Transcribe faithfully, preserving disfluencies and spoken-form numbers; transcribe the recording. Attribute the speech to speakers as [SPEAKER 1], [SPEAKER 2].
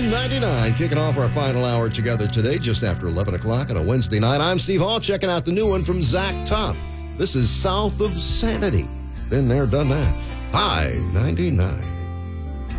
[SPEAKER 1] ninety-nine, kicking off our final hour together today, just after eleven o'clock on a Wednesday night. I'm Steve Hall, checking out the new one from Zach Top. This is South of Sanity. Been there, done that. High ninety-nine.